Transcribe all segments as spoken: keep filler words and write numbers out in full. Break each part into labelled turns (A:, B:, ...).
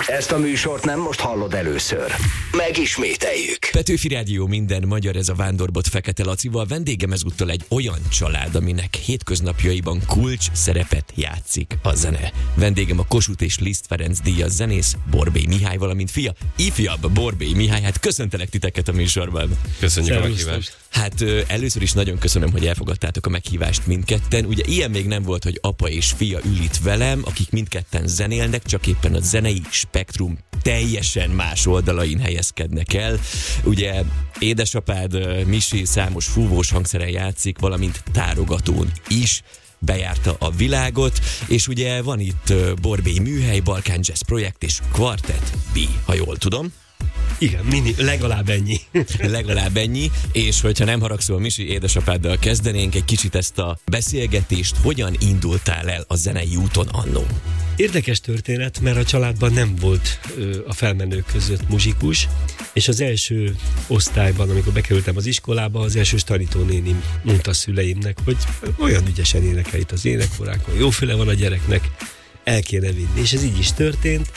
A: Ezt a műsort nem most hallod először. Megismételjük.
B: Petőfi Rádió, minden magyar, ez a Vándorbot Fekete Lacival. Vendégem ezúttal egy olyan család, aminek hétköznapjaiban kulcs szerepet játszik a zene. Vendégem a Kossuth és Liszt Ferenc díjas zenész, Borbély Mihály, valamint fia, ifjabb Borbély Mihály. Hát köszöntelek titeket a műsorban.
C: Köszönjük a meghívást.
B: Hát először is nagyon köszönöm, hogy elfogadtátok a meghívást mindketten. Ugye ilyen még nem volt, hogy apa és fia ül itt velem, akik mindketten zenélnek, csak éppen a zenei spektrum teljesen más oldalain helyezkednek el. Ugye édesapád Misi számos fúvós hangszeren játszik, valamint tárogatón is bejárta a világot, és ugye van itt Borbély Műhely, Balkán Jazz Projekt és Quartet B, ha jól tudom.
C: Igen, mini, legalább ennyi.
B: Legalább ennyi, és hogyha nem haragszol, Misi, édesapáddal kezdenénk egy kicsit ezt a beszélgetést. Hogyan indultál el a zenei úton annó?
C: Érdekes történet, mert a családban nem volt ö, a felmenők között muzsikus, és az első osztályban, amikor bekerültem az iskolába, az első tanítónénim mondta a szüleimnek, hogy olyan ügyesen énekel itt az énekórákon, jó füle van a gyereknek, el kéne vinni, és ez így is történt.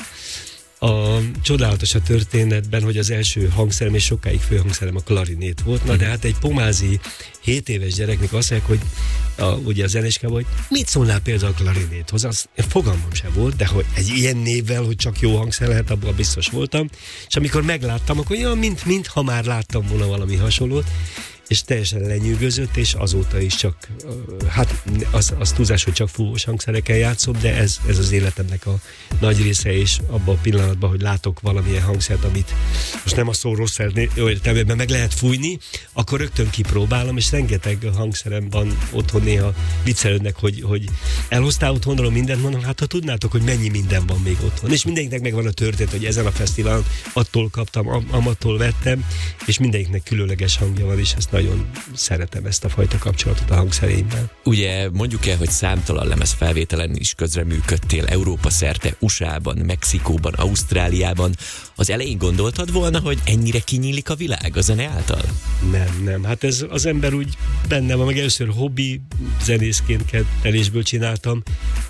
C: A csodálatos a történetben, hogy az első hangszerem és sokáig főhangszerem a klarinét volt, na de hát egy pomázi hét éves gyereknek azt mondják, hogy a, ugye a zenéskában, hogy mit szólnál például a klarinéthoz, az fogalmam sem volt, de hogy egy ilyen névvel, hogy csak jó hangszer lehet, abban biztos voltam, és amikor megláttam, akkor ja, mint, mint ha már láttam volna valami hasonlót, és teljesen lenyűgözött, és azóta is csak, hát az, az túlzás, hogy csak fúvós hangszerekkel játszom, de ez, ez az életemnek a nagy része, és abban a pillanatban, hogy látok valamilyen hangszert, amit most nem a szó rossz értelmében meg lehet fújni, akkor rögtön kipróbálom, és rengeteg hangszerem van otthon, néha viccelődnek, hogy, hogy elhoztál otthonról mindent, mondom, hát ha tudnátok, hogy mennyi minden van még otthon. És mindegyiknek megvan a történet, hogy ezen a fesztiválon attól kaptam, am- amattól vettem, és mindegyiknek különleges hangja van, és ezt nagyon szeretem, ezt a fajta kapcsolatot a hangszereimmel.
B: Ugye mondjuk el, hogy számtalan lemez felvételen is közreműködtél Európa szerte, u es á-ban, Mexikóban, Ausztráliában. Az elején gondoltad volna, hogy ennyire kinyílik a világ a zene által?
C: Nem, nem. Hát ez az ember úgy benne van, meg először hobbi zenészként kedvelésből csináltam,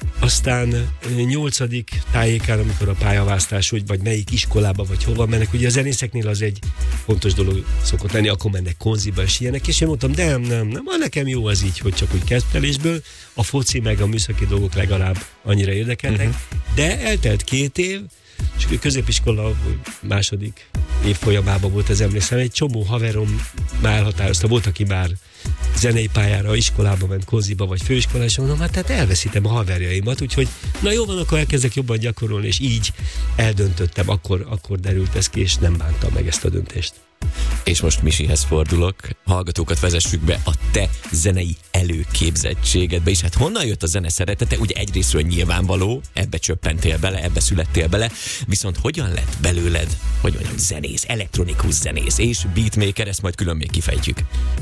C: aztán nyolcadik tájékán, amikor a pályaválasztás, hogy vagy melyik iskolába, vagy hova mennek, ugye a zenészeknél az egy fontos dolog szokott lenni, akkor mennek konziba és ilyenek, és én mondtam, de nem, nem, nem, nekem jó az így, hogy csak úgy kezdvelésből, a foci meg a műszaki dolgok legalább annyira érdekelnek, uh-huh. De eltelt két év, és a középiskola második év folyamában volt, az emlékszem, egy csomó haverom már elhatározta, volt, aki már zenei pályára, iskolába ment, konziba vagy főiskolába, és mondom, hát tehát elveszítem a haverjaimat, úgyhogy na jó van, akkor elkezdek jobban gyakorolni, és így eldöntöttem, akkor, akkor derült ez ki, és nem bántam meg ezt a döntést.
B: És most Misihez fordulok, hallgatókat vezessük be a te zenei előképzettségedbe is. Hát honnan jött a zene szeretete? Ugye egyrésztről nyilvánvaló, ebbe csöppentél bele, ebbe születtél bele, viszont hogyan lett belőled, hogy mondjam, zenész, elektronikus zenész és beatmaker, ezt majd külön még kifejtjük.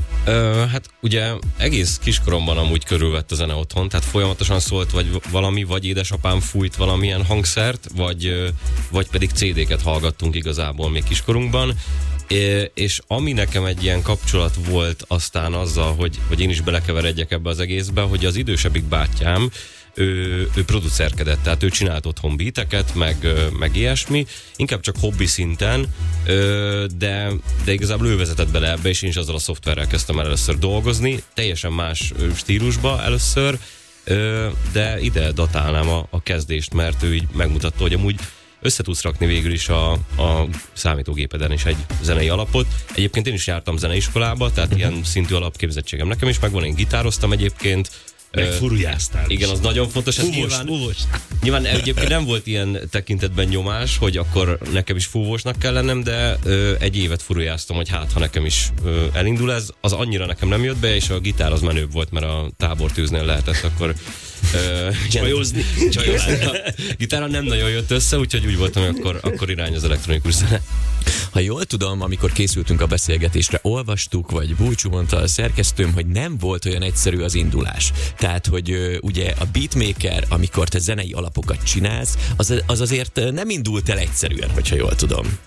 D: Ö, hát ugye egész kiskoromban amúgy körülvett a zene otthon, tehát folyamatosan szólt vagy valami, vagy édesapám fújt valamilyen hangszert, vagy, vagy pedig cé dé-ket hallgattunk igazából még kiskorunkban. É, és ami nekem egy ilyen kapcsolat volt aztán azzal, hogy, hogy én is belekeveredjek ebbe az egészbe, hogy az idősebbik bátyám, ő, ő producerkedett, tehát ő csinált otthon beateket, meg, meg ilyesmi, inkább csak hobbi szinten, de, de igazából ő vezetett bele ebbe, és én is azzal a szoftverrel kezdtem el először dolgozni, teljesen más stílusba először, de ide datálnám a, a kezdést, mert ő így megmutatta, hogy amúgy össze tudsz rakni végül is a, a számítógépeden is egy zenei alapot. Egyébként én is jártam zeneiskolába, tehát uh-huh. ilyen szintű alapképzettségem nekem is megvan, én gitároztam egyébként.
C: Meg furujáztál.
D: Igen, az nagyon fontos.
C: Fúvos,
D: nyilván,
C: fúvos.
D: nyilván egyébként nem volt ilyen tekintetben nyomás, hogy akkor nekem is fúvósnak kell lennem, de ö, egy évet furujáztam, hogy hát, ha nekem is ö, elindul ez, az annyira nekem nem jött be, és a gitár az menőbb volt, mert a tábortűznél lehetett akkor Uh,
C: csajozni.
D: Csajozni. A gitáron nem nagyon jött össze, úgyhogy úgy voltam, hogy akkor, akkor irány az elektronikus zene.
B: Ha jól tudom, amikor készültünk a beszélgetésre, olvastuk, vagy Búcsú mondta a szerkesztőm, hogy nem volt olyan egyszerű az indulás. Tehát, hogy ö, ugye a beatmaker, amikor te zenei alapokat csinálsz, az, az azért nem indult el egyszerűen, hogyha jól tudom.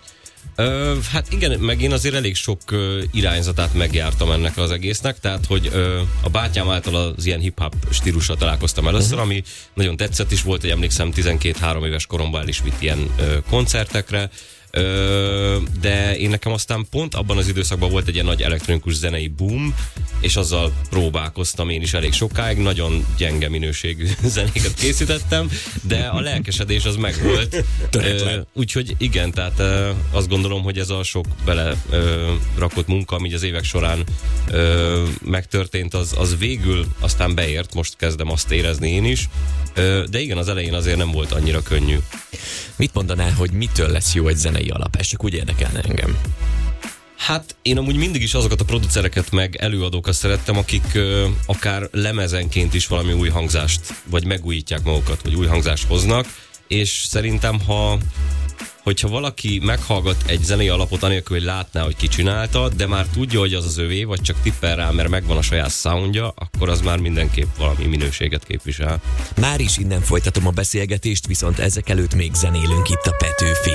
D: Ö, hát igen, meg én azért elég sok ö, irányzatát megjártam ennek az egésznek, tehát hogy ö, a bátyám által az ilyen hip-hop stílusra találkoztam először, uh-huh. ami nagyon tetszett is volt, hogy emlékszem tizenkét-három éves koromban el is vitt ilyen ö, koncertekre, Ö, de én nekem aztán pont abban az időszakban volt egy ilyen nagy elektronikus zenei boom, és azzal próbálkoztam én is elég sokáig, nagyon gyenge minőségű zenéket készítettem, de a lelkesedés az megvolt. Ö, úgyhogy igen, tehát ö, azt gondolom, hogy ez a sok bele ö, rakott munka, ami az évek során ö, megtörtént, az, az végül aztán beért, most kezdem azt érezni én is, ö, de igen, az elején azért nem volt annyira könnyű.
B: Mit mondanál, hogy mitől lesz jó egy zenei alap? Ez csak úgy érdekelne engem.
D: Hát én amúgy mindig is azokat a producereket meg előadókat szerettem, akik ö, akár lemezenként is valami új hangzást, vagy megújítják magukat, vagy új hangzást hoznak, és szerintem, ha hogyha valaki meghallgat egy zenei alapot anélkül, hogy látná, hogy ki csinálta, de már tudja, hogy az az övé, vagy csak tippel rá, mert megvan a saját soundja, akkor az már mindenképp valami minőséget képvisel.
B: Már is innen folytatom a beszélgetést, viszont ezek előtt még zenélünk itt a Petőfin.